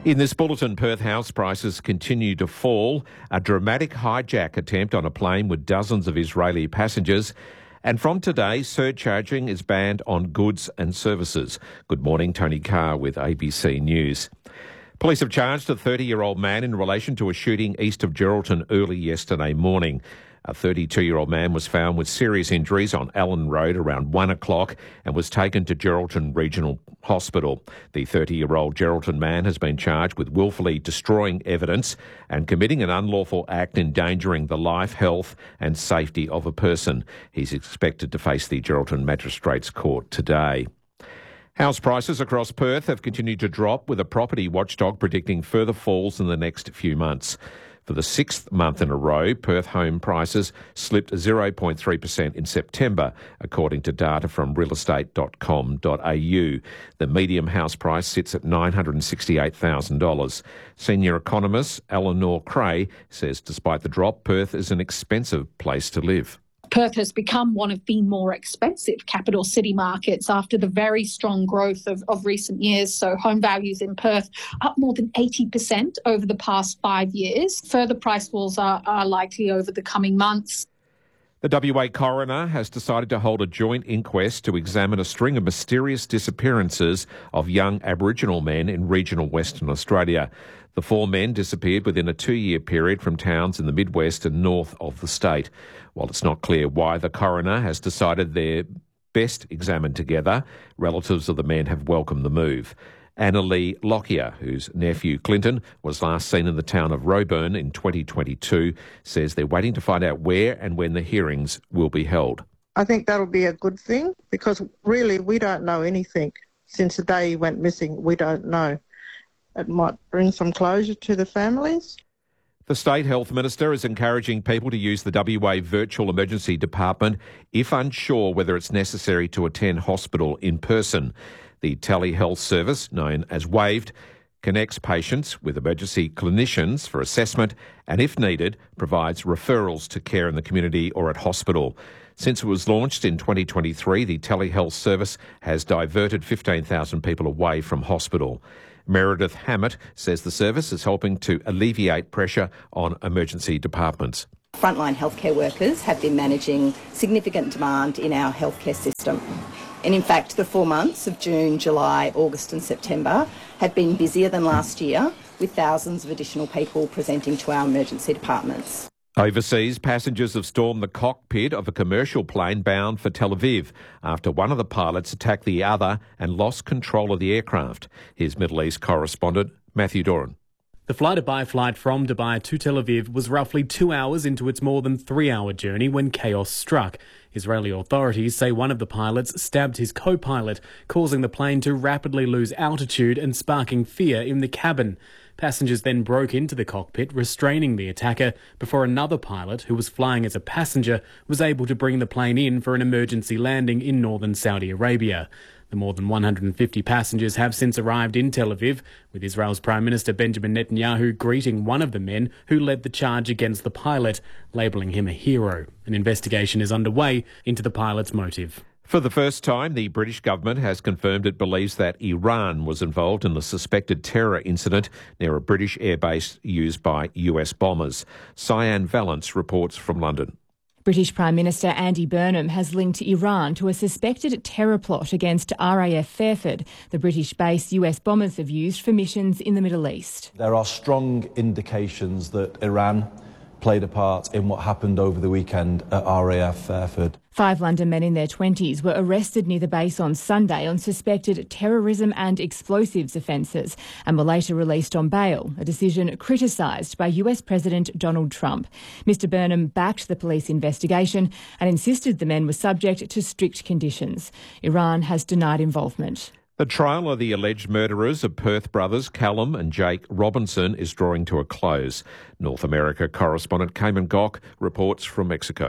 In this bulletin, Perth house prices continue to fall. A dramatic hijack attempt on a plane with dozens of Israeli passengers. And from today, surcharging is banned on goods and services. Good morning, Tony Carr with ABC News. Police have charged a 30-year-old man in relation to a shooting east of Geraldton early yesterday morning. A 32-year-old man was found with serious injuries on Allen Road around 1 o'clock and was taken to Geraldton Regional Hospital. The 30-year-old Geraldton man has been charged with wilfully destroying evidence and committing an unlawful act endangering the life, health and safety of a person. He's expected to face the Geraldton Magistrates Court today. House prices across Perth have continued to drop, with a property watchdog predicting further falls in the next few months. For the sixth month in a row, Perth home prices slipped 0.3% in September, according to data from realestate.com.au. The medium house price sits at $968,000. Senior economist Eleanor Cray says despite the drop, Perth is an expensive place to live. Perth has become one of the more expensive capital city markets after the very strong growth of recent years. So home values in Perth up more than 80% over the past 5 years. Further price falls are likely over the coming months. The WA coroner has decided to hold a joint inquest to examine a string of mysterious disappearances of young Aboriginal men in regional Western Australia. The 4 men disappeared within a 2-year period from towns in the Midwest and north of the state. While it's not clear why the coroner has decided they're best examined together, relatives of the men have welcomed the move. Annalee Lockyer, whose nephew Clinton was last seen in the town of Roebourne in 2022, says they're waiting to find out where and when the hearings will be held. I think that'll be a good thing because really we don't know anything. Since the day he went missing, we don't know. It might bring some closure to the families. The State Health Minister is encouraging people to use the WA Virtual Emergency Department if unsure whether it's necessary to attend hospital in person. The telehealth service, known as Waved, connects patients with emergency clinicians for assessment and, if needed, provides referrals to care in the community or at hospital. Since it was launched in 2023, the telehealth service has diverted 15,000 people away from hospital. Meredith Hammett says the service is helping to alleviate pressure on emergency departments. Frontline healthcare workers have been managing significant demand in our healthcare system. And in fact, the 4 months of June, July, August and September have been busier than last year, with thousands of additional people presenting to our emergency departments. Overseas, passengers have stormed the cockpit of a commercial plane bound for Tel Aviv after one of the pilots attacked the other and lost control of the aircraft. Here's Middle East correspondent Matthew Doran. The fly-to-by flight from Dubai to Tel Aviv was roughly 2 hours into its more than 3-hour journey when chaos struck. Israeli authorities say one of the pilots stabbed his co-pilot, causing the plane to rapidly lose altitude and sparking fear in the cabin. Passengers then broke into the cockpit, restraining the attacker, before another pilot, who was flying as a passenger, was able to bring the plane in for an emergency landing in northern Saudi Arabia. The more than 150 passengers have since arrived in Tel Aviv, with Israel's Prime Minister Benjamin Netanyahu greeting one of the men who led the charge against the pilot, labelling him a hero. An investigation is underway into the pilot's motive. For the first time, the British government has confirmed it believes that Iran was involved in the suspected terror incident near a British airbase used by US bombers. Cyan Valance reports from London. British Prime Minister Andy Burnham has linked Iran to a suspected terror plot against RAF Fairford, the British base US bombers have used for missions in the Middle East. There are strong indications that Iran played a part in what happened over the weekend at RAF Fairford. 5 London men in their 20s were arrested near the base on Sunday on suspected terrorism and explosives offences and were later released on bail, a decision criticised by US President Donald Trump. Mr Burnham backed the police investigation and insisted the men were subject to strict conditions. Iran has denied involvement. The trial of the alleged murderers of Perth brothers Callum and Jake Robinson is drawing to a close. North America correspondent Cayman Gok reports from Mexico.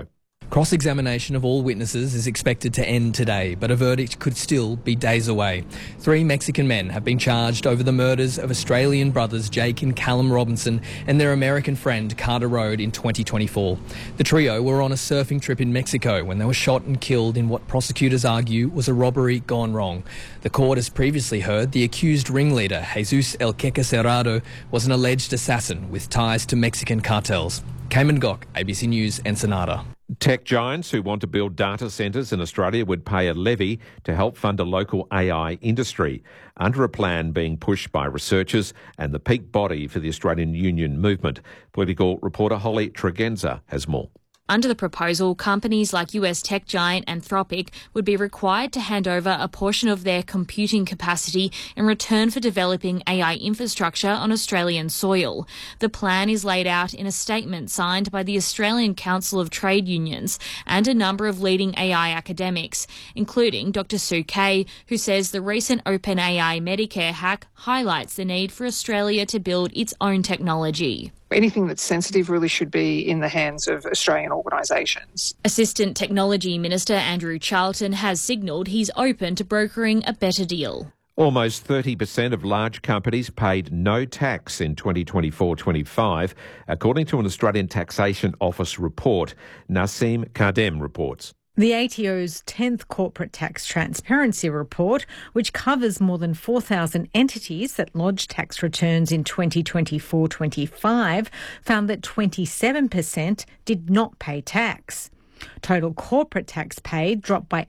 Cross-examination of all witnesses is expected to end today, but a verdict could still be days away. 3 Mexican men have been charged over the murders of Australian brothers Jake and Callum Robinson and their American friend Carter Road in 2024. The trio were on a surfing trip in Mexico when they were shot and killed in what prosecutors argue was a robbery gone wrong. The court has previously heard the accused ringleader, Jesus El Queque Cerrado, was an alleged assassin with ties to Mexican cartels. Cayman Gok, ABC News, Ensenada. Tech giants who want to build data centres in Australia would pay a levy to help fund a local AI industry, under a plan being pushed by researchers and the peak body for the Australian Union movement. Political reporter Holly Tregenza has more. Under the proposal, companies like US tech giant Anthropic would be required to hand over a portion of their computing capacity in return for developing AI infrastructure on Australian soil. The plan is laid out in a statement signed by the Australian Council of Trade Unions and a number of leading AI academics, including Dr. Sue Kay, who says the recent OpenAI Medicare hack highlights the need for Australia to build its own technology. Anything that's sensitive really should be in the hands of Australian organisations. Assistant Technology Minister Andrew Charlton has signalled he's open to brokering a better deal. Almost 30% of large companies paid no tax in 2024-25, according to an Australian Taxation Office report. Naseem Kadem reports. The ATO's 10th Corporate Tax Transparency Report, which covers more than 4,000 entities that lodged tax returns in 2024-25, found that 27% did not pay tax. Total corporate tax paid dropped by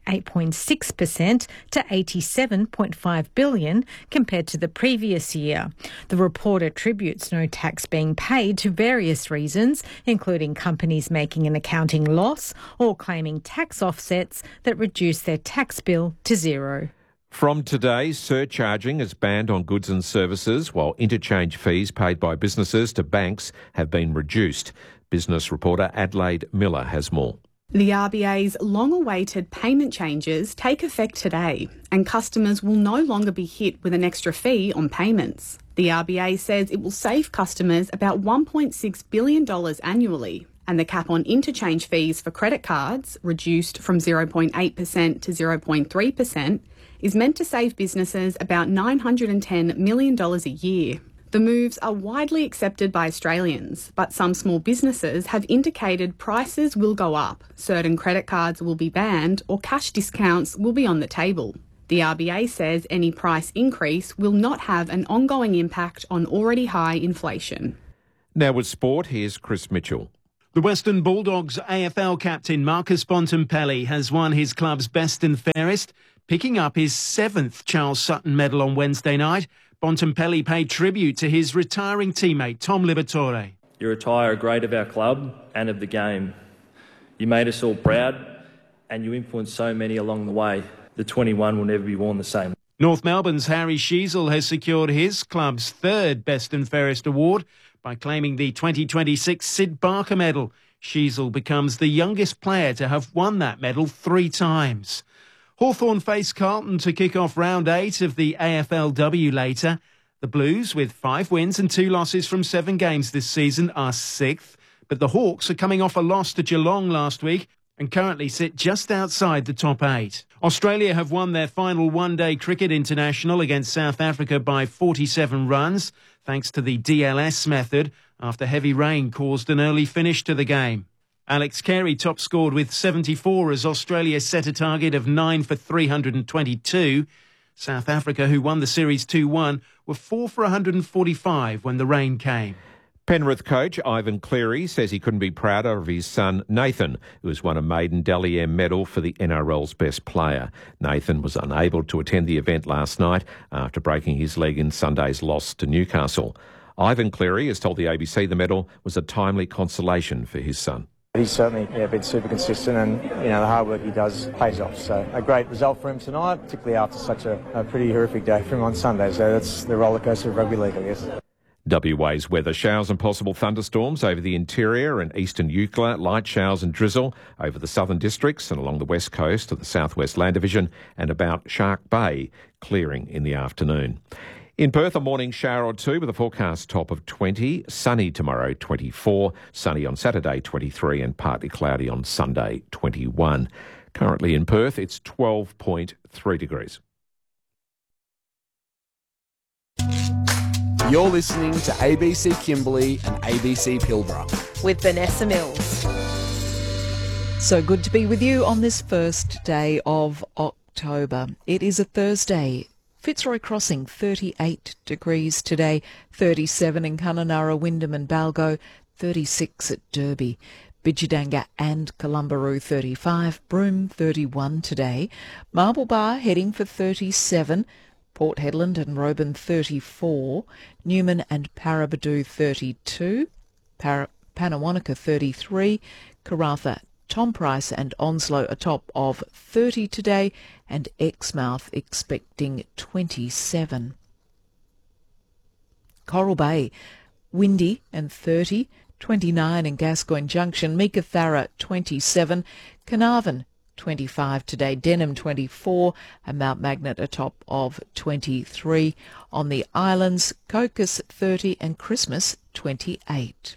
8.6% to $87.5 billion compared to the previous year. The report attributes no tax being paid to various reasons, including companies making an accounting loss or claiming tax offsets that reduce their tax bill to zero. From today, surcharging is banned on goods and services, while interchange fees paid by businesses to banks have been reduced. Business reporter Adelaide Miller has more. The RBA's long-awaited payment changes take effect today, and customers will no longer be hit with an extra fee on payments. The RBA says it will save customers about $1.6 billion annually, and the cap on interchange fees for credit cards, reduced from 0.8% to 0.3%, is meant to save businesses about $910 million a year. The moves are widely accepted by Australians, but some small businesses have indicated prices will go up, certain credit cards will be banned, or cash discounts will be on the table. The RBA says any price increase will not have an ongoing impact on already high inflation. Now with sport, here's Chris Mitchell. The Western Bulldogs AFL captain Marcus Bontempelli has won his club's best and fairest, picking up his 7th Charles Sutton medal on Wednesday night. Bontempelli paid tribute to his retiring teammate, Tom Liberatore. You retire a great of our club and of the game. You made us all proud and you influenced so many along the way. The 21 will never be worn the same. North Melbourne's Harry Sheezel has secured his club's 3rd Best and Fairest award by claiming the 2026 Sid Barker medal. Sheezel becomes the youngest player to have won that medal 3 times. Hawthorn face Carlton to kick off round 8 of the AFLW later. The Blues, with 5 wins and 2 losses from 7 games this season, are 6th. But the Hawks are coming off a loss to Geelong last week and currently sit just outside the top 8. Australia have won their final one-day cricket international against South Africa by 47 runs, thanks to the DLS method, after heavy rain caused an early finish to the game. Alex Carey top scored with 74 as Australia set a target of 9 for 322. South Africa, who won the series 2-1, were 4 for 145 when the rain came. Penrith coach Ivan Cleary says he couldn't be prouder of his son Nathan, who has won a maiden Dally M medal for the NRL's best player. Nathan was unable to attend the event last night after breaking his leg in Sunday's loss to Newcastle. Ivan Cleary has told the ABC the medal was a timely consolation for his son. He's certainly been super consistent, and the hard work he does pays off. So a great result for him tonight, particularly after such a pretty horrific day for him on Sunday. So that's the rollercoaster of rugby league, I guess. WA's weather: showers and possible thunderstorms over the interior and eastern Eucla, light showers and drizzle over the southern districts and along the west coast of the southwest land division and about Shark Bay, clearing in the afternoon. In Perth, a morning shower or two with a forecast top of 20. Sunny tomorrow, 24. Sunny on Saturday, 23. And partly cloudy on Sunday, 21. Currently in Perth, it's 12.3 degrees. You're listening to ABC Kimberley and ABC Pilbara. With Vanessa Mills. So good to be with you on this first day of October. It is a Thursday. Fitzroy Crossing, 38 degrees today, 37 in Kununurra, Wyndham and Balgo, 36 at Derby. Bidjadanga and Columbaroo, 35. Broome, 31 today. Marble Bar heading for 37. Port Hedland and Roebourne, 34. Newman and Paraburdoo, 32. Pannawonica, 33. Karratha, Tom Price and Onslow a top of 30 today, and Exmouth expecting 27. Coral Bay, windy and 30, 29 in Gascoyne Junction, Meekatharra 27, Carnarvon 25 today, Denham 24, and Mount Magnet a top of 23. On the islands, Cocos 30 and Christmas 28.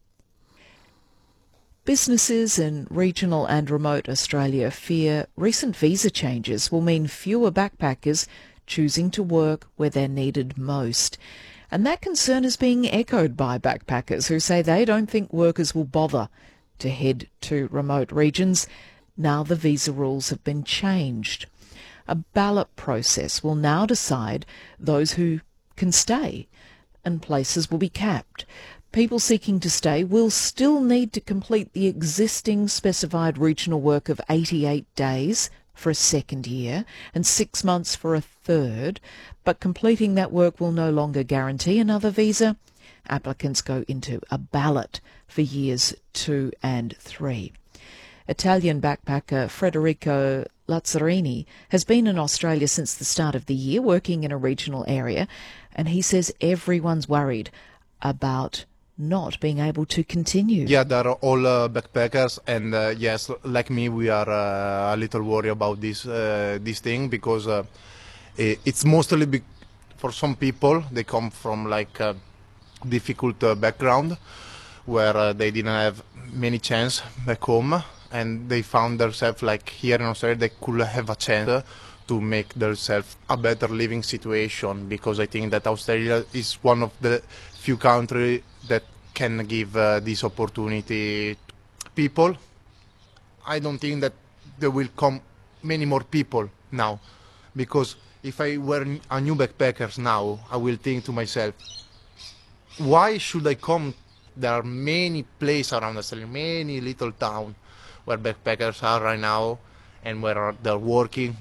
Businesses in regional and remote Australia fear recent visa changes will mean fewer backpackers choosing to work where they're needed most. And that concern is being echoed by backpackers who say they don't think workers will bother to head to remote regions now the visa rules have been changed. A ballot process will now decide those who can stay, and places will be capped. People seeking to stay will still need to complete the existing specified regional work of 88 days for a second year and 6 months for a third, but completing that work will no longer guarantee another visa. Applicants go into a ballot for years 2 and 3. Italian backpacker Federico Lazzarini has been in Australia since the start of the year, working in a regional area, and he says everyone's worried about not being able to continue. Yeah, they're all backpackers, and yes, like me, we are a little worried about this thing, because it's mostly for some people, they come from like a difficult background where they didn't have many chance back home, and they found themselves like here in Australia they could have a chance to make themselves a better living situation, because I think that Australia is one of the few countries that can give this opportunity to people. I don't think that there will come many more people now, because if I were a new backpacker now, I will think to myself, why should I come? There are many places around Australia, many little towns where backpackers are right now, and where they're working